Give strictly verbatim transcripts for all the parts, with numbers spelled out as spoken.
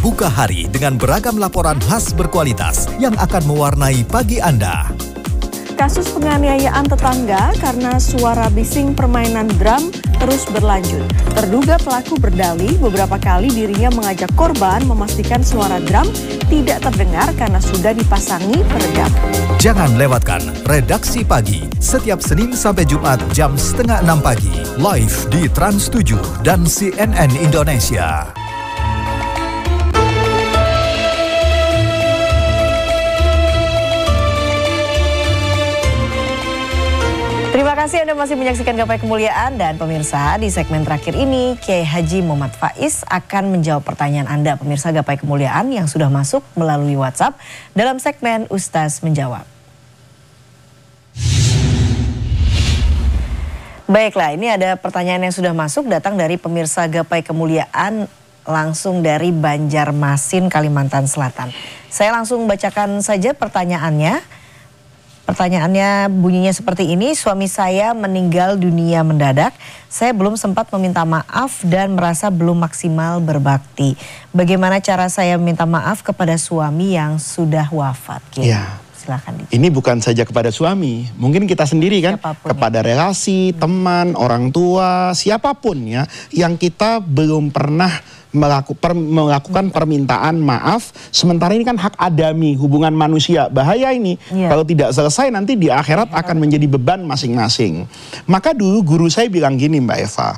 Buka hari dengan beragam laporan khas berkualitas yang akan mewarnai pagi Anda. Kasus penganiayaan tetangga karena suara bising permainan drum terus berlanjut. Terduga pelaku berdalih beberapa kali dirinya mengajak korban memastikan suara drum tidak terdengar karena sudah dipasangi peredam. Jangan lewatkan Redaksi Pagi setiap Senin sampai Jumat jam setengah enam pagi. Live di Trans tujuh dan C N N Indonesia. Terima kasih Anda masih menyaksikan Gapai Kemuliaan, dan pemirsa, di segmen terakhir ini Kiai Haji Muhammad Faiz akan menjawab pertanyaan Anda pemirsa Gapai Kemuliaan yang sudah masuk melalui WhatsApp dalam segmen Ustaz Menjawab. Baiklah, ini ada pertanyaan yang sudah masuk datang dari pemirsa Gapai Kemuliaan langsung dari Banjarmasin, Kalimantan Selatan. Saya langsung bacakan saja pertanyaannya. Pertanyaannya bunyinya seperti ini, suami saya meninggal dunia mendadak. Saya belum sempat meminta maaf dan merasa belum maksimal berbakti. Bagaimana cara saya meminta maaf kepada suami yang sudah wafat? Gitu. Ya. Silakan. Ini bukan saja kepada suami, mungkin kita sendiri kan, siapapun kepada ya. relasi, hmm. teman, orang tua, siapapun ya, yang kita belum pernah Melaku, per, melakukan permintaan maaf, sementara ini kan hak adami, hubungan manusia, bahaya ini. Yeah. Kalau tidak selesai nanti di akhirat yeah. akan menjadi beban masing-masing. Maka dulu guru saya bilang gini Mbak Eva,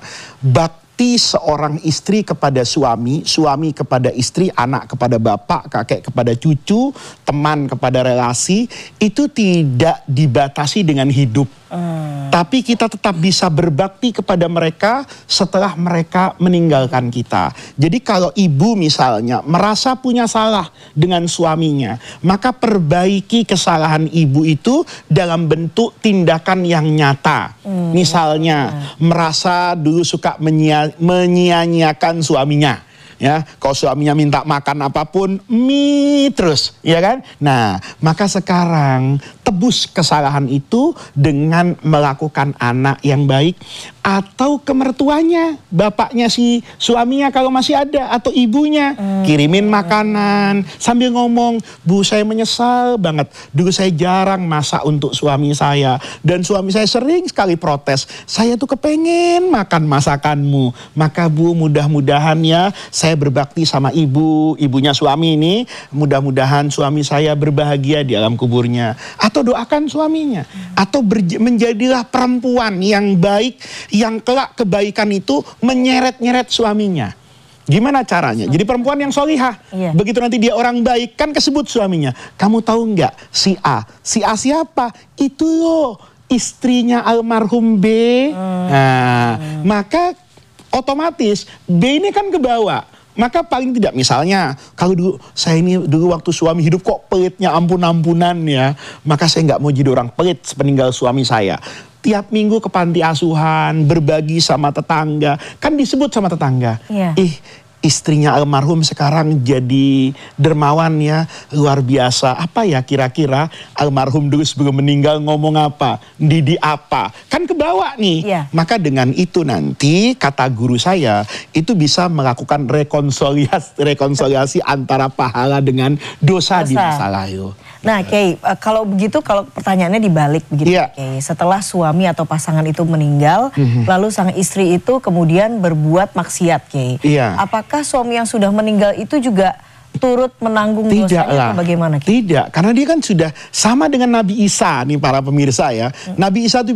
bakti seorang istri kepada suami, suami kepada istri, anak kepada bapak, kakek kepada cucu, teman kepada relasi, itu tidak dibatasi dengan hidup. Hmm. Tapi kita tetap bisa berbakti kepada mereka setelah mereka meninggalkan kita. Jadi kalau ibu misalnya merasa punya salah dengan suaminya, maka perbaiki kesalahan ibu itu dalam bentuk tindakan yang nyata. Hmm. Misalnya hmm. merasa dulu suka menyia, menyia-nyiakan suaminya. Ya, kalau suaminya minta makan apapun, mie terus, ya kan? Nah, maka sekarang tebus kesalahan itu dengan melakukan anak yang baik, atau ke mertuanya, bapaknya si suaminya kalau masih ada, atau ibunya, hmm. kirimin makanan sambil ngomong, Bu saya menyesal banget, dulu saya jarang masak untuk suami saya, dan suami saya sering sekali protes, saya tuh kepengen makan masakanmu, maka Bu mudah-mudahan ya, saya berbakti sama ibu, ibunya suami ini, mudah-mudahan suami saya berbahagia di alam kuburnya, atau doakan suaminya, hmm. atau menjadilah perempuan yang baik, yang kelak kebaikan itu menyeret-nyeret suaminya. Gimana caranya? Jadi perempuan yang solihah. Iya. Begitu nanti dia orang baik, kan kesebut suaminya. Kamu tahu nggak si A? Si A siapa? Itu loh istrinya almarhum B. Hmm. Nah, hmm. maka otomatis B ini kan kebawa. Maka paling tidak misalnya, kalau dulu saya ini dulu waktu suami hidup kok pelitnya ampun-ampunan ya, maka saya nggak mau jadi orang pelit sepeninggal suami saya. Tiap minggu ke panti asuhan, berbagi sama tetangga, kan disebut sama tetangga. Iya. Ih, istrinya almarhum sekarang jadi dermawan ya, luar biasa. Apa ya kira-kira almarhum dulu sebelum meninggal ngomong apa, didi apa, kan kebawa nih. Iya. Maka dengan itu nanti kata guru saya itu bisa melakukan rekonsiliasi, rekonsiliasi antara pahala dengan dosa, dosa. di masa lalu. Nah, Kiai, kalau begitu, kalau pertanyaannya dibalik begitu, yeah. Kiai. Setelah suami atau pasangan itu meninggal, mm-hmm. lalu sang istri itu kemudian berbuat maksiat, Kiai. Yeah. Apakah suami yang sudah meninggal itu juga turut menanggung dosanya atau bagaimana, Kiai? Tidak, karena dia kan sudah sama dengan Nabi Isa nih para pemirsa ya. Hmm. Nabi Isa itu